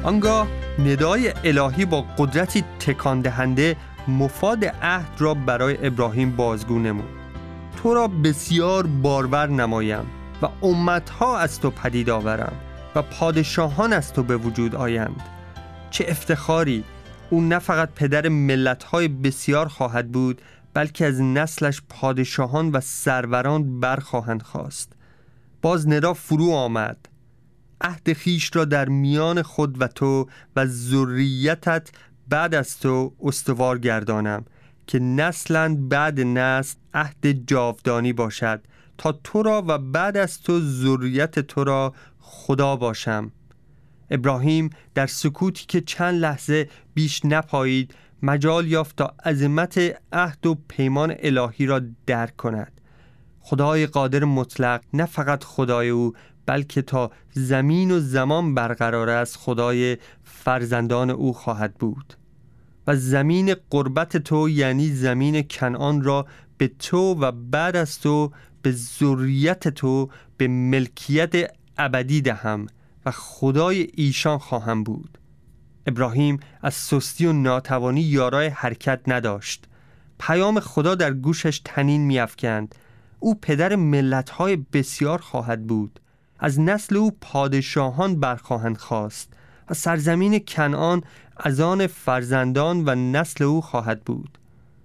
آنگاه ندای الهی با قدرتی تکان دهنده مفاد عهد را برای ابراهیم بازگو نمود. تو را بسیار بارور نمایم و امتها از تو پدید آورم و پادشاهان از تو به وجود آیند. چه افتخاری! او نه فقط پدر ملت‌های بسیار خواهد بود، بلکه از نسلش پادشاهان و سروران برخواهند خاست. باز ندا فرو آمد: عهد خیش را در میان خود و تو و ذریتت بعد از تو استوار گردانم که نسلاً بعد نسل عهد جاودانی باشد، تا تو را و بعد از تو ذریت تو را خدا باشم. ابراهیم در سکوتی که چند لحظه بیش نپایید مجال یافت تا عظمت عهد و پیمان الهی را درک کند. خدای قادر مطلق نه فقط خدای او، بلکه تا زمین و زمان برقرار است خدای فرزندان او خواهد بود و زمین قربت تو یعنی زمین کنعان را به تو و بعد از تو به ذریت تو به ملکیت ابدی دهم و خدای ایشان خواهم بود. ابراهیم از سستی و ناتوانی یارای حرکت نداشت. پیام خدا در گوشش طنین می‌افکند: او پدر ملت‌های بسیار خواهد بود، از نسل او پادشاهان برخواهند خاست و سرزمین کنعان از آن فرزندان و نسل او خواهد بود.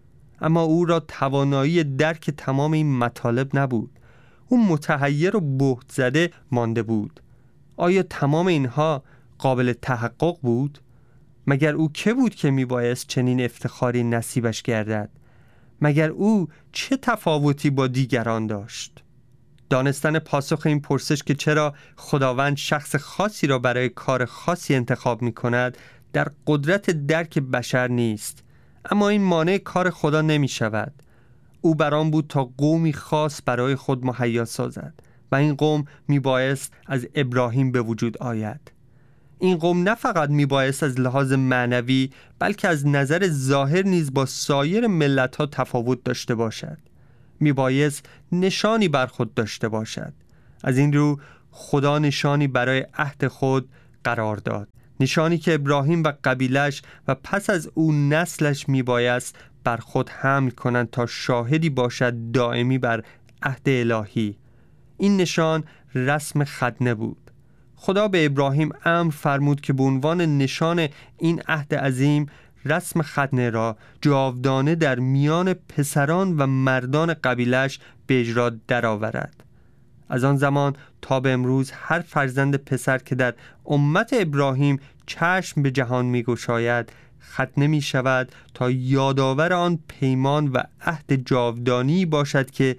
اما او را توانایی درک تمام این مطالب نبود. او متحیر و بهت زده مانده بود. آیا تمام اینها قابل تحقق بود؟ مگر او که بود که میبایست چنین افتخاری نصیبش گردد؟ مگر او چه تفاوتی با دیگران داشت؟ دانستن پاسخ این پرسش که چرا خداوند شخص خاصی را برای کار خاصی انتخاب می کند در قدرت درک بشر نیست، اما این مانع کار خدا نمی شود. او بران بود تا قومی خاص برای خود مهیا سازد و این قوم می بایست از ابراهیم به وجود آید. این قوم نه فقط می بایست از لحاظ معنوی بلکه از نظر ظاهر نیز با سایر ملت‌ها تفاوت داشته باشد. می بایست نشانی بر خود داشته باشد. از این رو خدا نشانی برای عهد خود قرار داد، نشانی که ابراهیم و قبیلش و پس از او نسلش می بایست بر خود حمل کنند تا شاهدی باشد دائمی بر عهد الهی. این نشان رسم ختنه بود. خدا به ابراهیم امر فرمود که به عنوان نشان این عهد عظیم رسم ختنه را جاودانه در میان پسران و مردان قبیلش به اجرا درآورد. از آن زمان تا به امروز هر فرزند پسر که در امت ابراهیم چشم به جهان می‌گشاید ختنه می شود تا یادآور آن پیمان و عهد جاودانی باشد که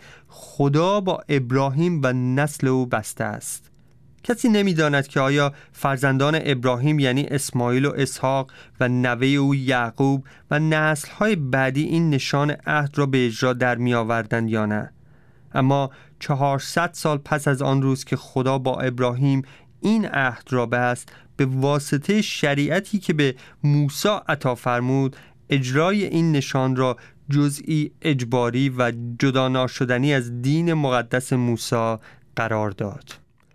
خدا با ابراهیم و نسل او بسته است. کسی نمی‌داند که آیا فرزندان ابراهیم یعنی اسماعیل و اسحاق و نوه او یعقوب و نسل‌های بعدی این نشان عهد را به اجرا در می‌آوردند یا نه. اما 400 سال پس از آن روز که خدا با ابراهیم این عهد را بست، به واسطه شریعتی که به موسی عطا فرمود، اجرای این نشان را جزئی اجباری و جدا ناشدنی از دین مقدس موسی قرار داد.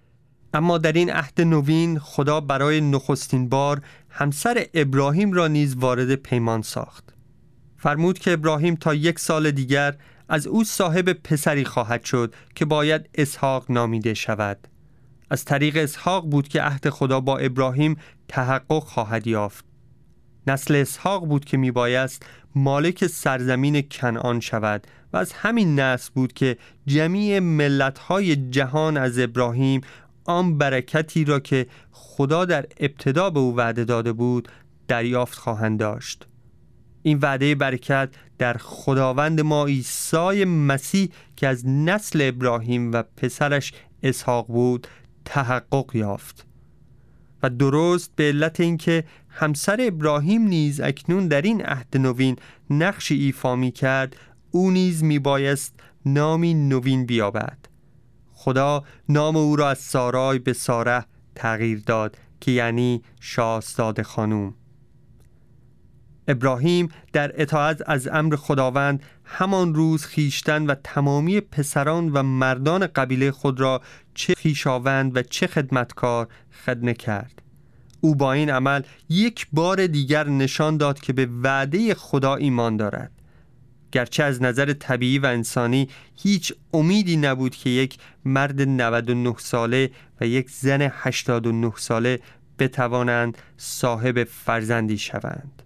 اما در این عهد نوین خدا برای نخستین بار همسر ابراهیم را نیز وارد پیمان ساخت. فرمود که ابراهیم تا 1 سال دیگر از او صاحب پسری خواهد شد که باید اسحاق نامیده شود. از طریق اسحاق بود که عهد خدا با ابراهیم تحقق خواهد یافت. نسل اسحاق بود که میبایست مالک سرزمین کنعان شود و از همین نسل بود که جمیع ملت‌های جهان از ابراهیم آن برکتی را که خدا در ابتدا به او وعده داده بود دریافت خواهند داشت. این وعده برکت در خداوند ما عیسی مسیح که از نسل ابراهیم و پسرش اسحاق بود تحقق یافت. و درست به علت اینکه همسر ابراهیم نیز اکنون در این عهد نوین نقشی ایفا می کرد، او نیز می بایست نامی نوین بیابد. خدا نام او را از سارای به ساره تغییر داد که یعنی شاهزاده خانوم. ابراهیم در اطاعت از امر خداوند همان روز خیشتن و تمامی پسران و مردان قبیله خود را چه خویشاوند و چه خدمتکار خدمت کرد. او با این عمل یک بار دیگر نشان داد که به وعده خدا ایمان دارد. گرچه از نظر طبیعی و انسانی هیچ امیدی نبود که یک مرد 99 ساله و یک زن 89 ساله بتوانند صاحب فرزندی شوند.